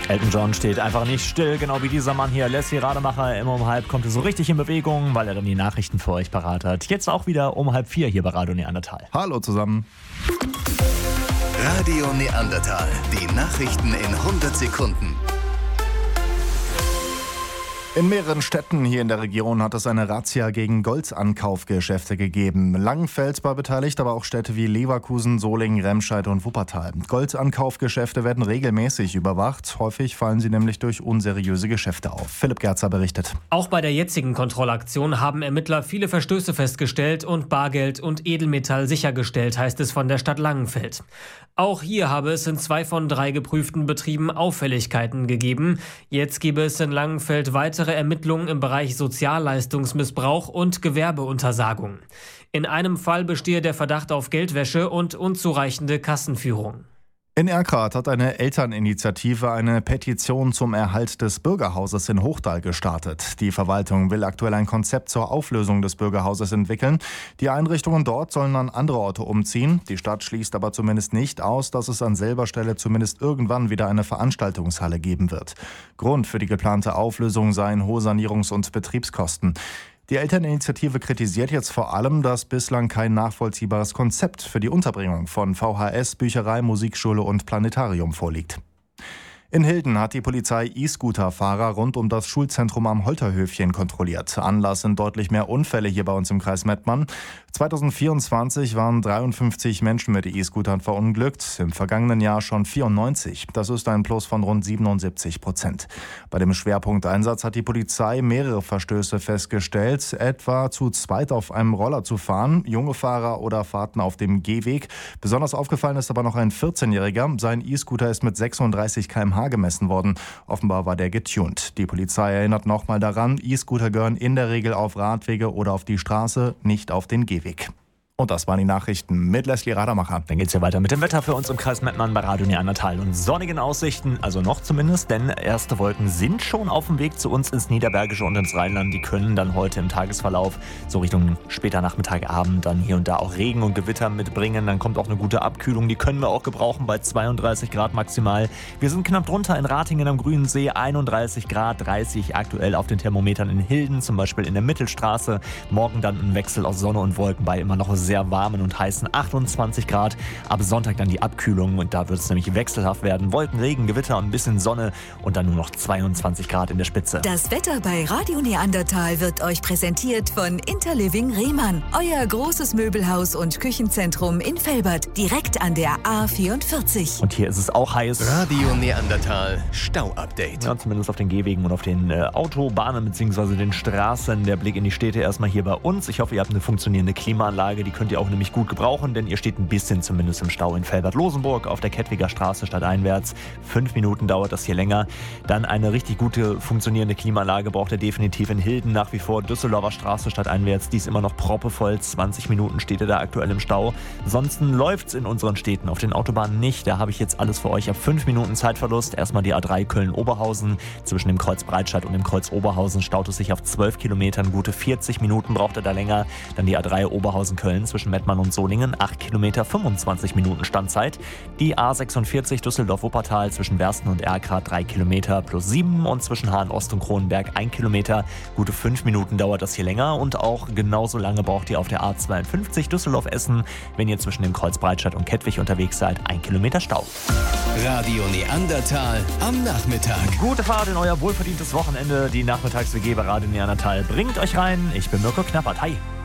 Elton John steht einfach nicht still, genau wie dieser Mann hier. Leslie Rademacher, immer um halb kommt er so richtig in Bewegung, weil er dann die Nachrichten für euch parat hat. Jetzt auch wieder um 3:30 hier bei Radio Neandertal. Hallo zusammen. Radio Neandertal, die Nachrichten in 100 Sekunden. In mehreren Städten hier in der Region hat es eine Razzia gegen Goldankaufgeschäfte gegeben. Langenfeld war beteiligt, aber auch Städte wie Leverkusen, Solingen, Remscheid und Wuppertal. Goldankaufgeschäfte werden regelmäßig überwacht. Häufig fallen sie nämlich durch unseriöse Geschäfte auf. Philipp Gerzer berichtet. Auch bei der jetzigen Kontrollaktion haben Ermittler viele Verstöße festgestellt und Bargeld und Edelmetall sichergestellt, heißt es von der Stadt Langenfeld. Auch hier habe es in 2 von 3 geprüften Betrieben Auffälligkeiten gegeben. Jetzt gebe es in Langenfeld weitere Ermittlungen im Bereich Sozialleistungsmissbrauch und Gewerbeuntersagung. In einem Fall bestehe der Verdacht auf Geldwäsche und unzureichende Kassenführung. In Erkrath hat eine Elterninitiative eine Petition zum Erhalt des Bürgerhauses in Hochdal gestartet. Die Verwaltung will aktuell ein Konzept zur Auflösung des Bürgerhauses entwickeln. Die Einrichtungen dort sollen an andere Orte umziehen. Die Stadt schließt aber zumindest nicht aus, dass es an selber Stelle zumindest irgendwann wieder eine Veranstaltungshalle geben wird. Grund für die geplante Auflösung seien hohe Sanierungs- und Betriebskosten. Die Elterninitiative kritisiert jetzt vor allem, dass bislang kein nachvollziehbares Konzept für die Unterbringung von VHS, Bücherei, Musikschule und Planetarium vorliegt. In Hilden hat die Polizei E-Scooter-Fahrer rund um das Schulzentrum am Holterhöfchen kontrolliert. Anlass sind deutlich mehr Unfälle hier bei uns im Kreis Mettmann. 2024 waren 53 Menschen mit E-Scootern verunglückt, im vergangenen Jahr schon 94. Das ist ein Plus von rund 77%. Bei dem Schwerpunkteinsatz hat die Polizei mehrere Verstöße festgestellt, etwa zu zweit auf einem Roller zu fahren, junge Fahrer oder Fahrten auf dem Gehweg. Besonders aufgefallen ist aber noch ein 14-Jähriger. Sein E-Scooter ist mit 36 km/h gemessen worden. Offenbar war der getuned. Die Polizei erinnert nochmal daran, E-Scooter gehören in der Regel auf Radwege oder auf die Straße, nicht auf den Gehweg. Und das waren die Nachrichten mit Leslie Rademacher. Dann geht's ja weiter mit dem Wetter für uns im Kreis Mettmann bei Radio Neandertal und sonnigen Aussichten, also noch zumindest, denn erste Wolken sind schon auf dem Weg zu uns ins Niederbergische und ins Rheinland. Die können dann heute im Tagesverlauf so Richtung später Nachmittag, Abend dann hier und da auch Regen und Gewitter mitbringen. Dann kommt auch eine gute Abkühlung, die können wir auch gebrauchen bei 32 Grad maximal. Wir sind knapp drunter in Ratingen am Grünen See, 31 Grad, 30 aktuell auf den Thermometern in Hilden, zum Beispiel in der Mittelstraße. Morgen dann ein Wechsel aus Sonne und Wolken bei immer noch sehr warmen und heißen 28 Grad. Ab Sonntag dann die Abkühlung und da wird es nämlich wechselhaft werden. Wolken, Regen, Gewitter und ein bisschen Sonne und dann nur noch 22 Grad in der Spitze. Das Wetter bei Radio Neandertal wird euch präsentiert von Interliving Rehmann. Euer großes Möbelhaus und Küchenzentrum in Velbert, direkt an der A44. Und hier ist es auch heiß. Radio Neandertal, Stau-Update. Ja, zumindest auf den Gehwegen und auf den Autobahnen bzw. den Straßen. Der Blick in die Städte erstmal hier bei uns. Ich hoffe, ihr habt eine funktionierende Klimaanlage. Die könnt ihr auch nämlich gut gebrauchen, denn ihr steht ein bisschen zumindest im Stau in Velbert-Losenburg auf der Kettwiger Straße stadteinwärts. 5 Minuten dauert das hier länger. Dann eine richtig gute funktionierende Klimaanlage braucht ihr definitiv in Hilden nach wie vor. Düsseldorfer Straße stadteinwärts, die ist immer noch proppevoll. 20 Minuten steht ihr da aktuell im Stau. Ansonsten läuft's in unseren Städten auf den Autobahnen nicht. Da habe ich jetzt alles für euch. Ab 5 Minuten Zeitverlust. Erstmal die A3 Köln-Oberhausen. Zwischen dem Kreuz Breitscheid und dem Kreuz Oberhausen staut es sich auf 12 Kilometern. Gute 40 Minuten braucht ihr da länger. Dann die A3 Oberhausen-Köln zwischen Mettmann und Solingen, 8 Kilometer, 25 Minuten Standzeit. Die A46 Düsseldorf-Wuppertal zwischen Bersten und Erkrath 3 Kilometer plus 7 und zwischen Hahn-Ost und Kronenberg 1 Kilometer. Gute 5 Minuten dauert das hier länger und auch genauso lange braucht ihr auf der A52 Düsseldorf-Essen, wenn ihr zwischen dem Kreuz Breitscheid und Kettwig unterwegs seid, 1 Kilometer Stau. Radio Neandertal am Nachmittag. Gute Fahrt in euer wohlverdientes Wochenende. Die Nachmittags-WG bei Radio Neandertal bringt euch rein. Ich bin Mirko Knappert. Hi.